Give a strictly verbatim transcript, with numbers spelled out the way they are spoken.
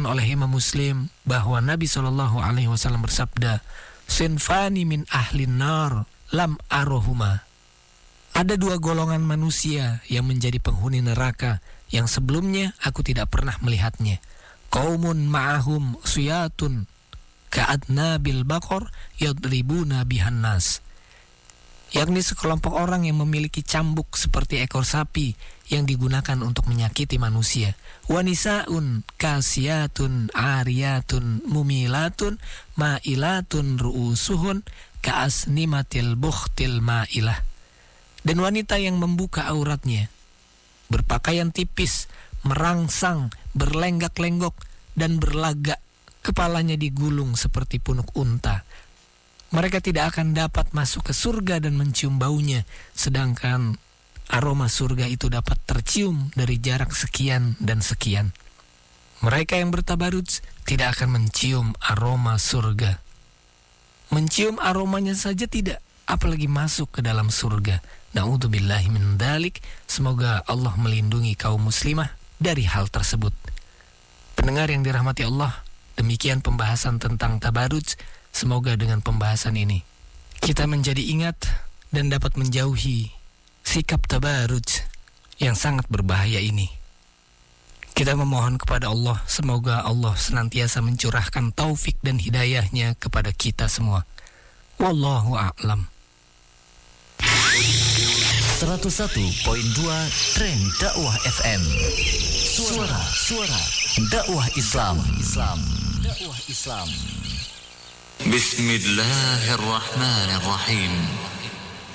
oleh Imam Muslim bahwa Nabi shallallahu alaihi wasallam bersabda, "Sinfani min ahlin nar lam arohuma." Ada dua golongan manusia yang menjadi penghuni neraka yang sebelumnya aku tidak pernah melihatnya. Qaumun ma'ahum suyatun ka'adnabil baqar yadribuna bihan nas. Yakni sekelompok orang yang memiliki cambuk seperti ekor sapi yang digunakan untuk menyakiti manusia. Wanisaun kasiyatun ariyatun mumilatun ma'ilatun ru'usuhun ka'asnimatil bukhtil ma'ilah. Dan wanita yang membuka auratnya, berpakaian tipis, merangsang, berlenggak-lenggok, dan berlagak, kepalanya digulung seperti punuk unta. Mereka tidak akan dapat masuk ke surga dan mencium baunya, sedangkan aroma surga itu dapat tercium dari jarak sekian dan sekian. Mereka yang bertabaruj tidak akan mencium aroma surga. Mencium aromanya saja tidak, apalagi masuk ke dalam surga. Na'udzubillahi min dzalik. Semoga Allah melindungi kaum muslimah dari hal tersebut. Pendengar yang dirahmati Allah, demikian pembahasan tentang tabaruj. Semoga dengan pembahasan ini kita menjadi ingat dan dapat menjauhi sikap tabaruj yang sangat berbahaya ini. Kita memohon kepada Allah, semoga Allah senantiasa mencurahkan taufik dan hidayahnya kepada kita semua. Wallahu a'lam. seratus satu koma dua Trend Dakwah F M. Suara Suara Dakwah Islam. Islam. Dakwah Islam. Bismillahirrahmanirrahim.